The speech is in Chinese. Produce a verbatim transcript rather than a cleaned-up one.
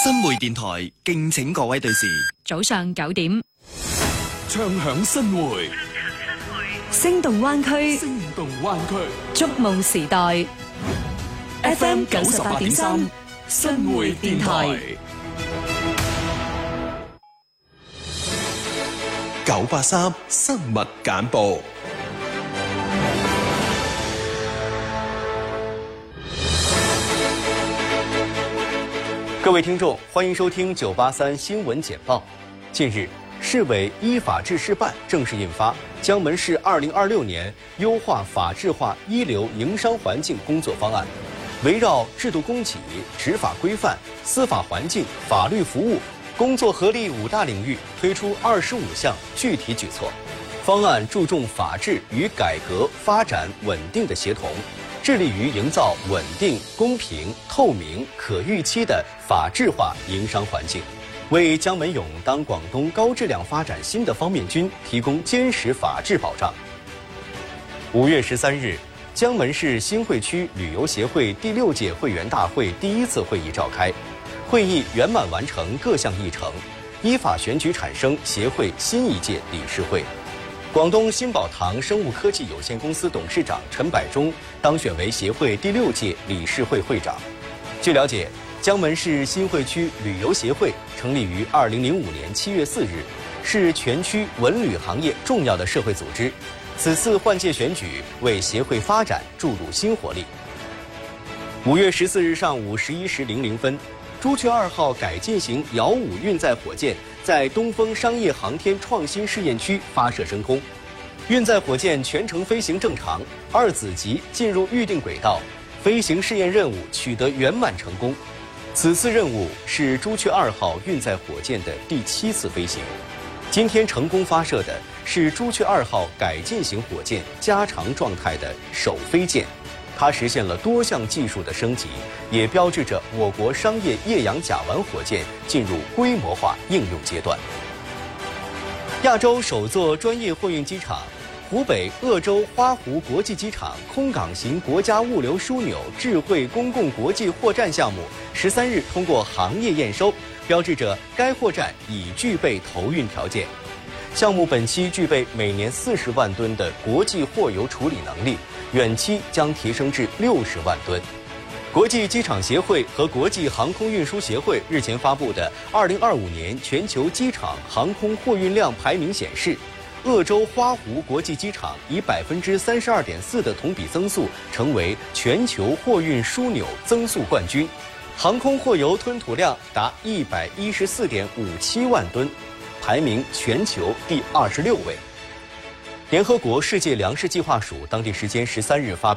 新媒電台敬請各位對視。 早上九點， 唱響新會， 聲動灣區， 聲動灣區， 觸夢時代。F M 九十八點三，新會電台。 九八三新聞簡報。 各位聽眾，歡迎收聽九八三新聞簡報。近日，市委依法治事辦正式印發《江門市二零二六年優化法治化一流營商環境工作方案》，圍繞制度供給、執法規範、司法環境、法律服務、工作合力五大領域推出二十五項具體舉措。方案注重法治與改革發展穩定的協同，致力於營造穩定、公平、透明、可預期的法治化營商環境，為江門勇當廣東高質量發展新的方面軍提供堅實法治保障。五月十三日，江門市新會區旅遊協會第六屆會員大會第一次會議召開，會議圓滿完成各項議程，依法選舉產生協會新一屆理事會。廣東新寶堂生物科技有限公司董事長陳百忠當選為協會第六屆理事會會長。據了解，江門市新會區旅遊協會成立於二零零五年七月四日，是全區文旅行業重要的社會組織。此次換屆選舉為協會發展注入新活力。五月十四日上午十一時零零分，朱雀二號改進型遙五運載火箭在東風商業航天創新試驗區發射升空，運載火箭全程飛行正常，二子級進入預定軌道，飛行試驗任務取得圓滿成功。此次任務是朱雀二號運載火箭的第七次飛行。今天成功發射的是朱雀二號改進型火箭加長狀態的首飛箭，它實現了多項技術的升級，也標誌着我國商業液氧甲烷火箭進入規模化應用階段。亞洲首座專業貨運機場湖北鄂州花湖國際機場空港型國家物流樞紐智慧公共國際貨站項目十三日通過行業驗收，標誌着該貨站已具備投運條件。項目本期具備每年四十萬噸的國際貨郵處理能力，遠期將提升至六十萬噸。國際機場協會和國際航空運輸協會日前發布的二零二五年全球機場航空貨運量排名顯示，鄂州花湖國際機場以百分之三十二點四的同比增速，成為全球貨運樞紐增速冠軍，航空貨郵吞吐量達一百一十四點五七萬噸，排名全球第二十六位。聯合國世界糧食計劃署當地時間十三日發